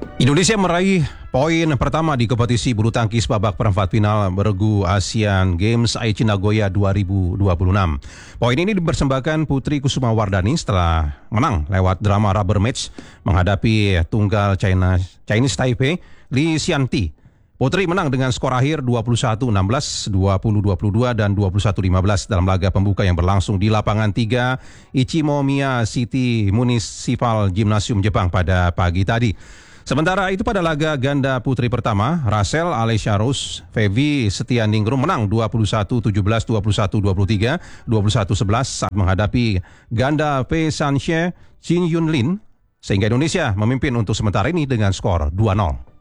Indonesia meraih poin pertama di kompetisi bulu tangkis babak perempat final bergu Asian Games Aichi Nagoya 2026. Poin ini dipersembahkan Putri Kusuma Wardani setelah menang lewat drama rubber match menghadapi tunggal Chinese Taipei Li Xianti. Putri menang dengan skor akhir 21-16, 20-22 dan 21-15 dalam laga pembuka yang berlangsung di lapangan 3 Ichimomiya City Municipal Gymnasium Jepang pada pagi tadi. Sementara itu pada laga ganda putri pertama, Rachel Alessia Rose Fevi Setianingrum menang 21-17, 21-23, 21-11 saat menghadapi ganda Pei Sanxie Jin Yunlin sehingga Indonesia memimpin untuk sementara ini dengan skor 2-0.